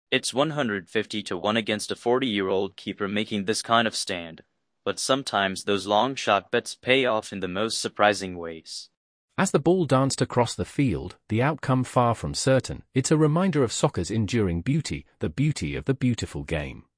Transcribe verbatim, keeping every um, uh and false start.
It's one hundred fifty to one against a forty-year-old keeper making this kind of stand, but sometimes those long shot bets pay off in the most surprising ways. As the ball danced across the field, the outcome far from certain, it's a reminder of soccer's enduring beauty, the beauty of the beautiful game.